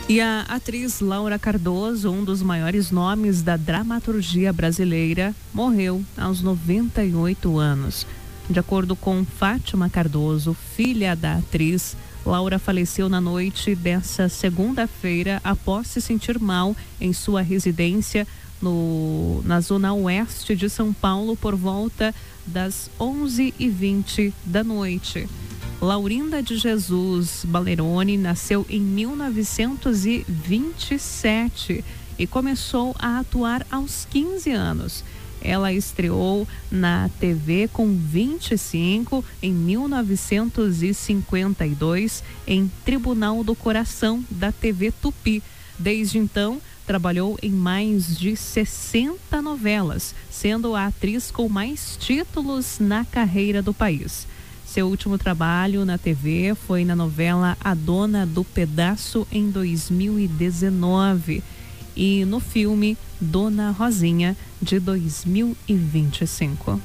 E a atriz Laura Cardoso, um dos maiores nomes da dramaturgia brasileira, morreu aos 98 anos. De acordo com Fátima Cardoso, filha da atriz, Laura faleceu na noite dessa segunda-feira após se sentir mal em sua residência na zona oeste de São Paulo por volta das 11h20 da noite. Laurinda de Jesus Baleroni nasceu em 1927 e começou a atuar aos 15 anos. Ela estreou na TV com 25 em 1952 em Tribunal do Coração da TV Tupi. Desde então, trabalhou em mais de 60 novelas, sendo a atriz com mais títulos na carreira do país. Seu último trabalho na TV foi na novela A Dona do Pedaço em 2019 e no filme Dona Rosinha de 2025.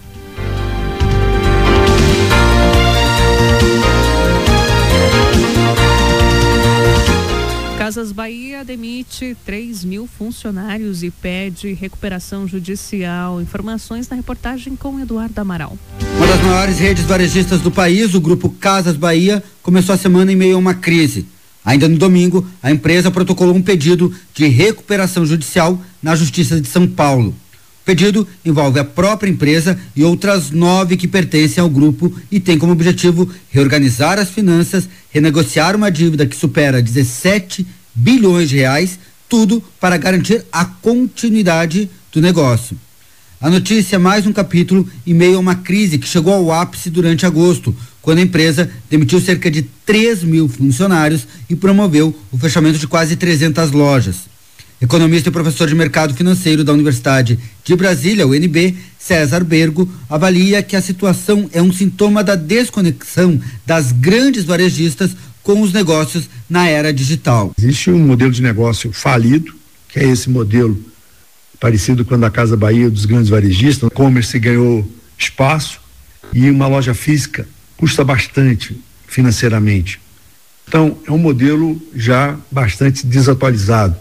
Casas Bahia demite 3.000 funcionários e pede recuperação judicial. Informações na reportagem com Eduardo Amaral. Uma das maiores redes varejistas do país, o grupo Casas Bahia, começou a semana em meio a uma crise. Ainda no domingo, a empresa protocolou um pedido de recuperação judicial na Justiça de São Paulo. O pedido envolve a própria empresa e outras 9 que pertencem ao grupo e tem como objetivo reorganizar as finanças, renegociar uma dívida que supera 17 bilhões de reais, tudo para garantir a continuidade do negócio. A notícia é mais um capítulo em meio a uma crise que chegou ao ápice durante agosto, quando a empresa demitiu cerca de 3.000 funcionários e promoveu o fechamento de quase 300 lojas. Economista e professor de mercado financeiro da Universidade de Brasília, UNB, César Bergo, avalia que a situação é um sintoma da desconexão das grandes varejistas com os negócios na era digital. Existe um modelo de negócio falido, que é esse modelo parecido com a da Casa Bahia dos grandes varejistas. O e-commerce ganhou espaço e uma loja física custa bastante financeiramente. Então, é um modelo já bastante desatualizado.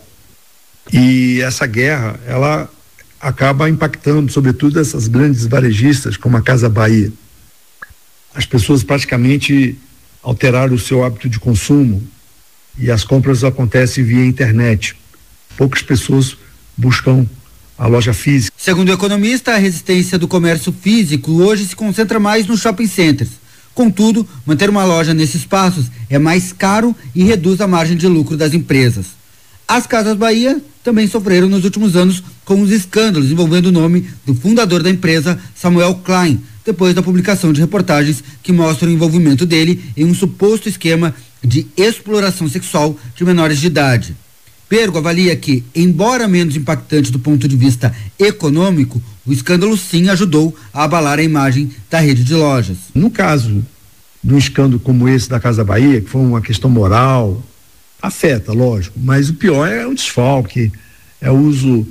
E essa guerra, ela acaba impactando, sobretudo, essas grandes varejistas, como a Casa Bahia. As pessoas praticamente alteraram o seu hábito de consumo e as compras acontecem via internet. Poucas pessoas buscam a loja física. Segundo o economista, a resistência do comércio físico hoje se concentra mais nos shopping centers. Contudo, manter uma loja nesses espaços é mais caro e reduz a margem de lucro das empresas. As Casas Bahia também sofreram nos últimos anos com os escândalos envolvendo o nome do fundador da empresa, Samuel Klein, depois da publicação de reportagens que mostram o envolvimento dele em um suposto esquema de exploração sexual de menores de idade. Bergo avalia que, embora menos impactante do ponto de vista econômico, o escândalo sim ajudou a abalar a imagem da rede de lojas. No caso de um escândalo como esse da Casa Bahia, que foi uma questão moral, afeta, lógico, mas o pior é o desfalque, é o uso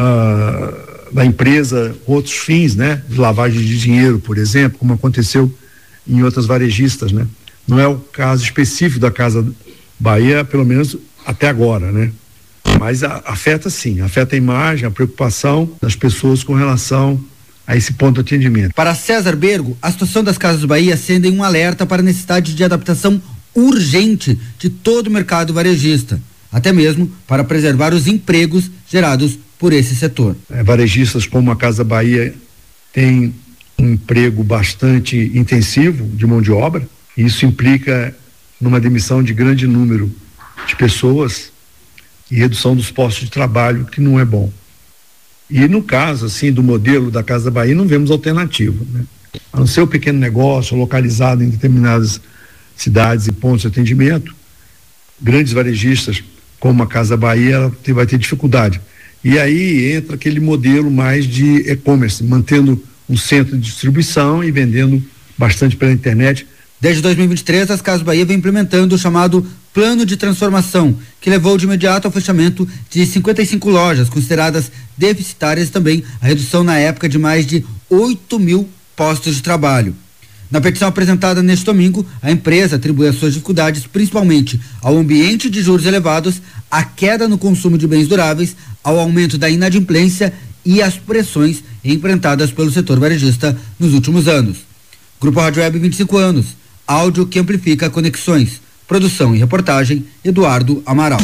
da empresa, outros fins, né? De lavagem de dinheiro, por exemplo, como aconteceu em outras varejistas, né? Não é o caso específico da Casa Bahia, pelo menos até agora, né? Mas afeta sim, afeta a imagem, a preocupação das pessoas com relação a esse ponto de atendimento. Para César Bergo, a situação das Casas Bahia acende um alerta para a necessidade de adaptação urgente de todo o mercado varejista, até mesmo para preservar os empregos gerados por esse setor. Varejistas como a Casa Bahia têm um emprego bastante intensivo de mão de obra, e isso implica numa demissão de grande número de pessoas e redução dos postos de trabalho, que não é bom. E no caso, assim, do modelo da Casa Bahia, não vemos alternativa, né? A não ser o pequeno negócio localizado em determinadas cidades e pontos de atendimento, grandes varejistas como a Casa Bahia, ela vai ter dificuldade. E aí entra aquele modelo mais de e-commerce, mantendo um centro de distribuição e vendendo bastante pela internet. Desde 2023, as Casas Bahia vem implementando o chamado Plano de Transformação, que levou de imediato ao fechamento de 55 lojas, consideradas deficitárias, e também a redução na época de mais de 8.000 postos de trabalho. Na petição apresentada neste domingo, a empresa atribui as suas dificuldades principalmente ao ambiente de juros elevados, a queda no consumo de bens duráveis, ao aumento da inadimplência e às pressões enfrentadas pelo setor varejista nos últimos anos. Grupo Rádio Web, 25 anos, áudio que amplifica conexões. Produção e reportagem, Eduardo Amaral.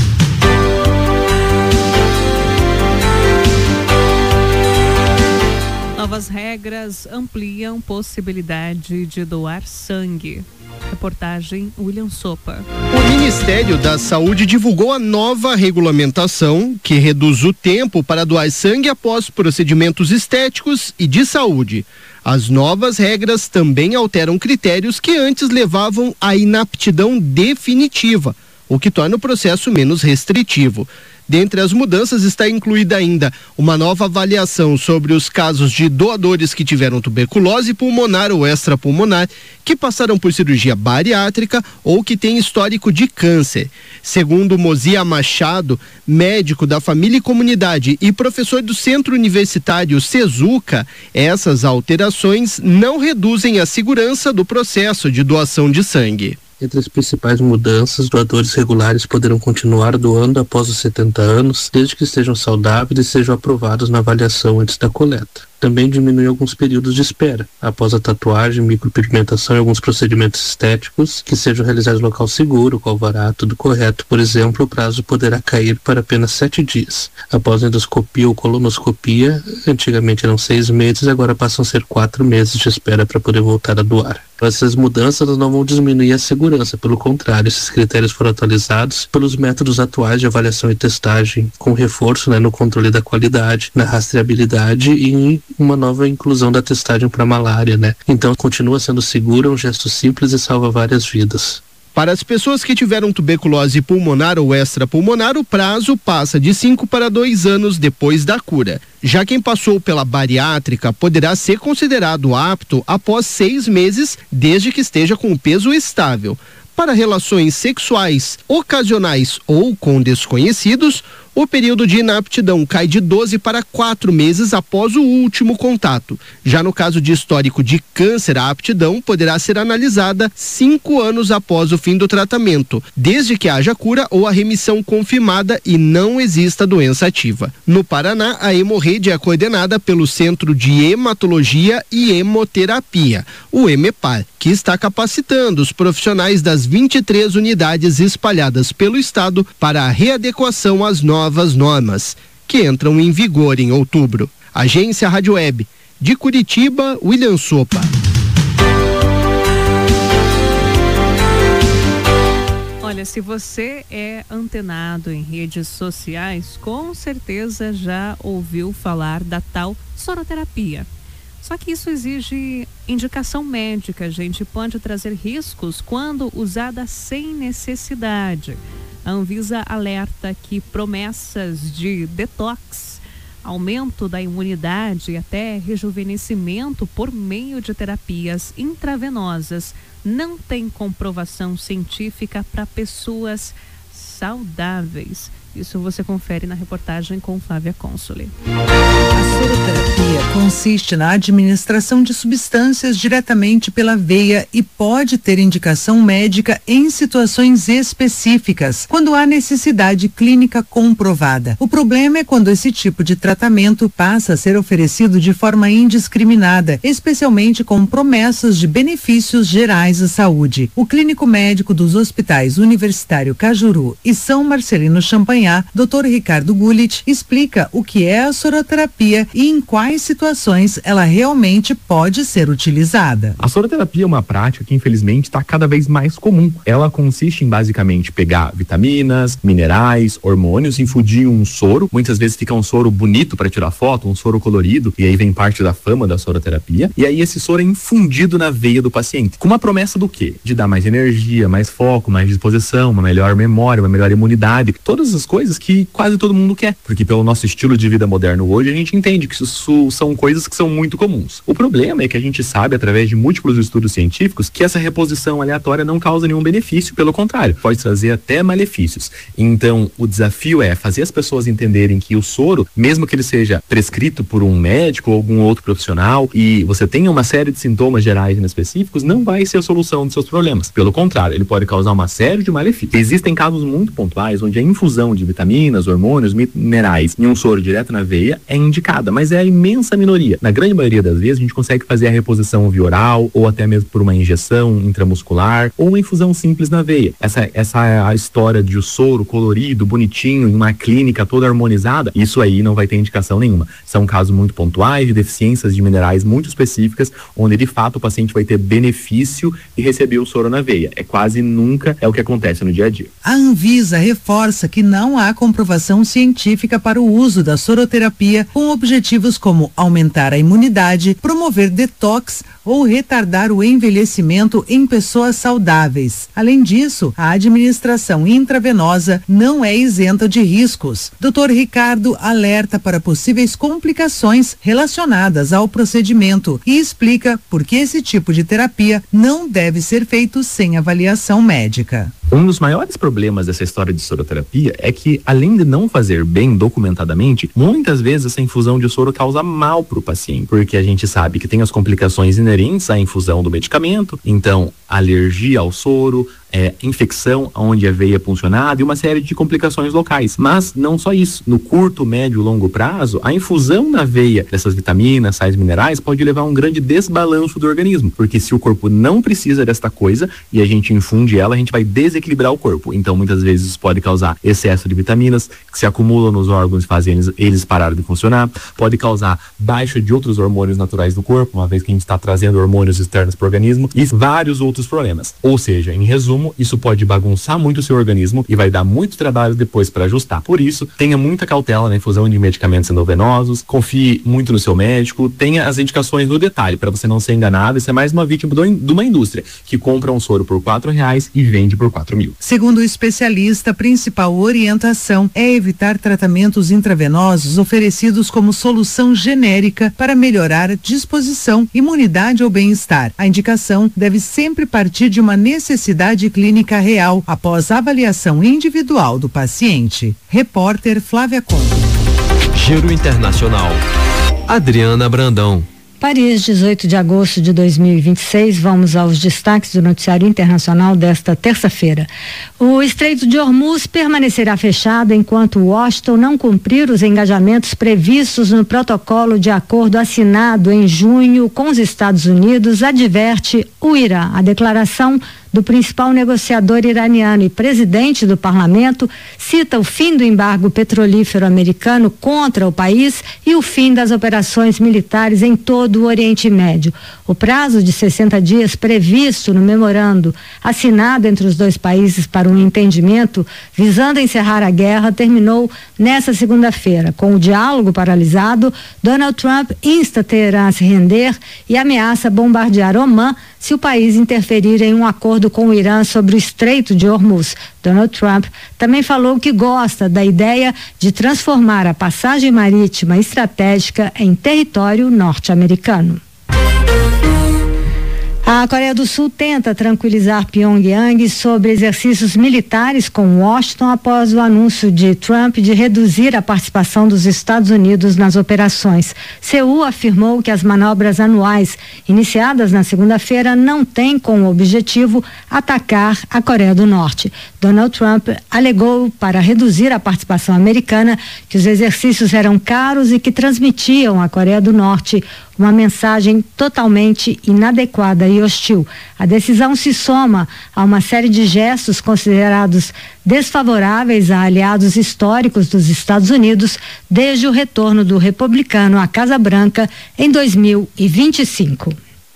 Novas regras ampliam possibilidade de doar sangue. Reportagem William Sopa. O Ministério da Saúde divulgou a nova regulamentação que reduz o tempo para doar sangue após procedimentos estéticos e de saúde. As novas regras também alteram critérios que antes levavam à inaptidão definitiva, o que torna o processo menos restritivo. Dentre as mudanças está incluída ainda uma nova avaliação sobre os casos de doadores que tiveram tuberculose pulmonar ou extrapulmonar, que passaram por cirurgia bariátrica ou que têm histórico de câncer. Segundo Mozia Machado, médico da Família e Comunidade e professor do Centro Universitário Cezuca, essas alterações não reduzem a segurança do processo de doação de sangue. Entre as principais mudanças, doadores regulares poderão continuar doando após os 70 anos, desde que estejam saudáveis e sejam aprovados na avaliação antes da coleta. Também diminui alguns períodos de espera, após a tatuagem, micropigmentação e alguns procedimentos estéticos que sejam realizados em local seguro, com alvará, tudo correto. Por exemplo, o prazo poderá cair para apenas 7 dias. Após a endoscopia ou colonoscopia, antigamente eram 6 meses, agora passam a ser 4 meses de espera para poder voltar a doar. Essas mudanças não vão diminuir a segurança, pelo contrário, esses critérios foram atualizados pelos métodos atuais de avaliação e testagem, com reforço no controle da qualidade, na rastreabilidade e uma nova inclusão da testagem para malária, Então continua sendo seguro, é um gesto simples e salva várias vidas. Para as pessoas que tiveram tuberculose pulmonar ou extrapulmonar, o prazo passa de 5 para 2 anos depois da cura. Já quem passou pela bariátrica poderá ser considerado apto após 6 meses, desde que esteja com o peso estável. Para relações sexuais ocasionais ou com desconhecidos, o período de inaptidão cai de 12 para 4 meses após o último contato. Já no caso de histórico de câncer, a aptidão poderá ser analisada 5 anos após o fim do tratamento, desde que haja cura ou a remissão confirmada e não exista doença ativa. No Paraná, a hemorrede é coordenada pelo Centro de Hematologia e Hemoterapia, o EMEPAR, que está capacitando os profissionais das 23 unidades espalhadas pelo estado para a readequação às novas normas, que entram em vigor em outubro. Agência Rádio Web, de Curitiba, William Sopa. Olha, se você é antenado em redes sociais, com certeza já ouviu falar da tal soroterapia. Só que isso exige indicação médica, gente, pode trazer riscos quando usada sem necessidade. A Anvisa alerta que promessas de detox, aumento da imunidade e até rejuvenescimento por meio de terapias intravenosas não têm comprovação científica para pessoas saudáveis. Isso você confere na reportagem com Flávia Consoli. A soroterapia consiste na administração de substâncias diretamente pela veia e pode ter indicação médica em situações específicas, quando há necessidade clínica comprovada. O problema é quando esse tipo de tratamento passa a ser oferecido de forma indiscriminada, especialmente com promessas de benefícios gerais à saúde. O clínico médico dos hospitais Universitário Cajuru e São Marcelino Champagnat, Dr. Ricardo Gullit, explica o que é a soroterapia e em quais situações ela realmente pode ser utilizada. A soroterapia é uma prática que infelizmente está cada vez mais comum. Ela consiste em basicamente pegar vitaminas, minerais, hormônios, infundir um soro. Muitas vezes fica um soro bonito para tirar foto, um soro colorido, e aí vem parte da fama da soroterapia. E aí esse soro é infundido na veia do paciente, com uma promessa do quê? De dar mais energia, mais foco, mais disposição, uma melhor memória, uma melhor imunidade. Todas as coisas que quase todo mundo quer, porque pelo nosso estilo de vida moderno hoje, a gente entende que isso são coisas que são muito comuns. O problema é que a gente sabe, através de múltiplos estudos científicos, que essa reposição aleatória não causa nenhum benefício, pelo contrário, pode trazer até malefícios. Então, o desafio é fazer as pessoas entenderem que o soro, mesmo que ele seja prescrito por um médico ou algum outro profissional, e você tenha uma série de sintomas gerais e específicos, não vai ser a solução dos seus problemas. Pelo contrário, ele pode causar uma série de malefícios. Existem casos muito pontuais onde a infusão de vitaminas, hormônios, minerais em um soro direto na veia é indicada, mas é a imensa minoria. Na grande maioria das vezes, a gente consegue fazer a reposição via oral, ou até mesmo por uma injeção intramuscular, ou uma infusão simples na veia. Essa é a história de o soro colorido, bonitinho, em uma clínica toda harmonizada, isso aí não vai ter indicação nenhuma. São casos muito pontuais de deficiências de minerais muito específicas, onde de fato o paciente vai ter benefício de receber o soro na veia. Quase nunca é o que acontece no dia a dia. A Anvisa reforça que não há comprovação científica para o uso da soroterapia com objetivos como aumentar a imunidade, promover detox ou retardar o envelhecimento em pessoas saudáveis. Além disso, a administração intravenosa não é isenta de riscos. Dr. Ricardo alerta para possíveis complicações relacionadas ao procedimento e explica por que esse tipo de terapia não deve ser feito sem avaliação médica. Um dos maiores problemas dessa história de soroterapia é que, além de não fazer bem documentadamente, muitas vezes essa infusão de soro causa mal para o paciente, porque a gente sabe que tem as complicações inerentes à infusão do medicamento, então alergia ao soro, infecção onde a veia é puncionada e uma série de complicações locais. Mas não só isso, no curto, médio e longo prazo, a infusão na veia dessas vitaminas, sais minerais pode levar a um grande desbalanço do organismo, porque se o corpo não precisa desta coisa e a gente infunde ela, a gente vai desequilibrar o corpo. Então muitas vezes isso pode causar excesso de vitaminas que se acumulam nos órgãos e fazem eles pararem de funcionar, pode causar baixa de outros hormônios naturais do corpo, uma vez que a gente está trazendo hormônios externos para o organismo, e vários outros problemas. Ou seja, em resumo, isso pode bagunçar muito o seu organismo e vai dar muito trabalho depois para ajustar. Por isso, tenha muita cautela na infusão de medicamentos endovenosos, confie muito no seu médico, tenha as indicações no detalhe para você não ser enganado e ser mais uma vítima de uma indústria que compra um soro por R$4 e vende por 4.000. Segundo o especialista, a principal orientação é evitar tratamentos intravenosos oferecidos como solução genérica para melhorar a disposição, imunidade ou bem-estar. A indicação deve sempre partir de uma necessidade clínica real após avaliação individual do paciente. Repórter Flávia Conde. Giro Internacional. Adriana Brandão. Paris, 18 de agosto de 2026, vamos aos destaques do noticiário internacional desta terça-feira. O Estreito de Hormuz permanecerá fechado enquanto Washington não cumprir os engajamentos previstos no protocolo de acordo assinado em junho com os Estados Unidos, adverte o Irã. A declaração do principal negociador iraniano e presidente do parlamento cita o fim do embargo petrolífero americano contra o país e o fim das operações militares em todo o Oriente Médio. O prazo de 60 dias previsto no memorando assinado entre os dois países para um entendimento visando encerrar a guerra terminou nesta segunda-feira. Com o diálogo paralisado, Donald Trump insta Teherã a se render e ameaça bombardear Omã se o país interferir em um acordo com o Irã sobre o Estreito de Hormuz. Donald Trump também falou que gosta da ideia de transformar a passagem marítima estratégica em território norte-americano. A Coreia do Sul tenta tranquilizar Pyongyang sobre exercícios militares com Washington após o anúncio de Trump de reduzir a participação dos Estados Unidos nas operações. Seul afirmou que as manobras anuais iniciadas na segunda-feira não têm como objetivo atacar a Coreia do Norte. Donald Trump alegou para reduzir a participação americana que os exercícios eram caros e que transmitiam à Coreia do Norte uma mensagem totalmente inadequada e hostil. A decisão se soma a uma série de gestos considerados desfavoráveis a aliados históricos dos Estados Unidos desde o retorno do republicano à Casa Branca em 2025.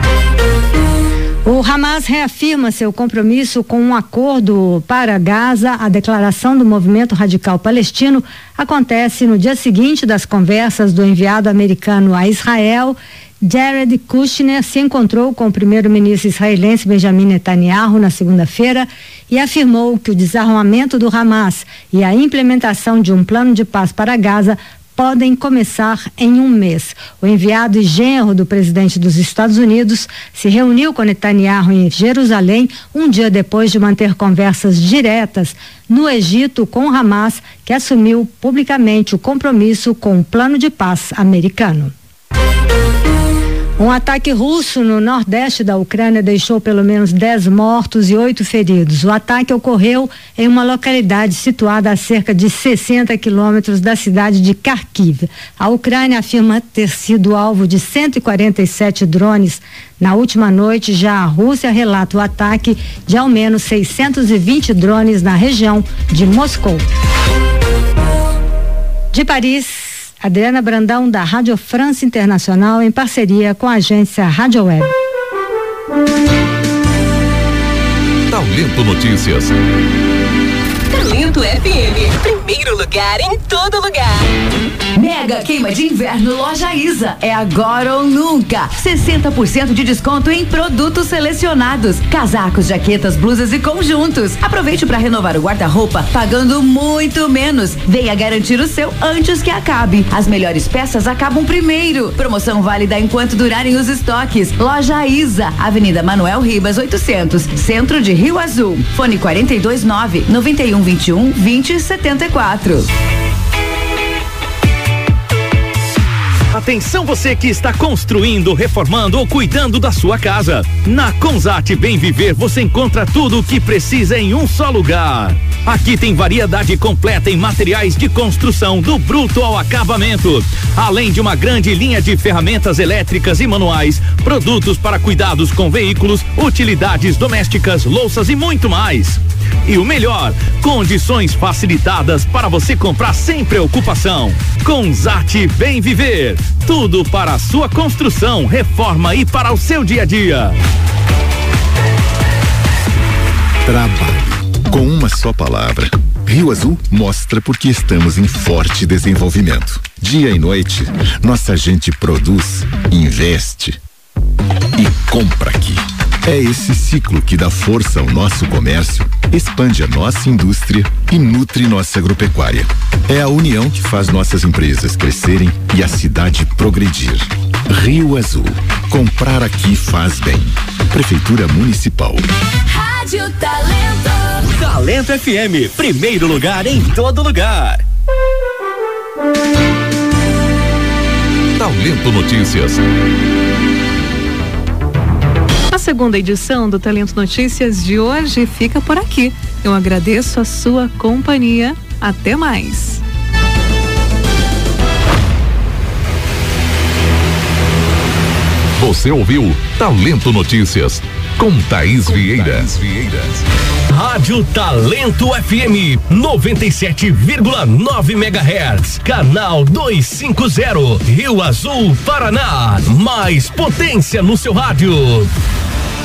O Hamas reafirma seu compromisso com um acordo para Gaza. A declaração do movimento radical palestino acontece no dia seguinte das conversas do enviado americano a Israel, Jared Kushner se encontrou com o primeiro-ministro israelense Benjamin Netanyahu na segunda-feira e afirmou que o desarmamento do Hamas e a implementação de um plano de paz para Gaza podem começar em um mês. O enviado e genro do presidente dos Estados Unidos se reuniu com Netanyahu em Jerusalém um dia depois de manter conversas diretas no Egito com o Hamas, que assumiu publicamente o compromisso com o plano de paz americano. Um ataque russo no nordeste da Ucrânia deixou pelo menos 10 mortos e 8 feridos. O ataque ocorreu em uma localidade situada a cerca de 60 quilômetros da cidade de Kharkiv. A Ucrânia afirma ter sido alvo de 147 drones na última noite. Já a Rússia relata o ataque de ao menos 620 drones na região de Moscou. De Paris, Adriana Brandão, da Rádio France Internacional, em parceria com a agência Rádio Web. Talento Notícias. Talento FM, primeiro lugar em todo lugar. Mega queima de inverno Loja Isa, é agora ou nunca. 60% de desconto em produtos selecionados, casacos, jaquetas, blusas e conjuntos. Aproveite para renovar o guarda-roupa pagando muito menos. Venha garantir o seu antes que acabe. As melhores peças acabam primeiro. Promoção válida enquanto durarem os estoques. Loja Isa, Avenida Manuel Ribas 800, Centro de Rio Azul. Fone 429-9121-2074. Atenção você que está construindo, reformando ou cuidando da sua casa. Na Consat Bem Viver você encontra tudo o que precisa em um só lugar. Aqui tem variedade completa em materiais de construção, do bruto ao acabamento. Além de uma grande linha de ferramentas elétricas e manuais, produtos para cuidados com veículos, utilidades domésticas, louças e muito mais. E o melhor, condições facilitadas para você comprar sem preocupação. Consat Bem Viver, tudo para a sua construção, reforma e para o seu dia a dia. Trabalho. Com uma só palavra, Rio Azul mostra porque estamos em forte desenvolvimento. Dia e noite, nossa gente produz, investe e compra aqui. É esse ciclo que dá força ao nosso comércio, expande a nossa indústria e nutre nossa agropecuária. É a união que faz nossas empresas crescerem e a cidade progredir. Rio Azul. Comprar aqui faz bem. Prefeitura Municipal. Rádio Talento. Talento FM, primeiro lugar em todo lugar. Talento Notícias. A segunda edição do Talento Notícias de hoje fica por aqui. Eu agradeço a sua companhia. Até mais. Você ouviu Talento Notícias com Thaís Vieira. Rádio Talento FM 97,9 MHz, canal 250, Rio Azul, Paraná. Mais potência no seu rádio.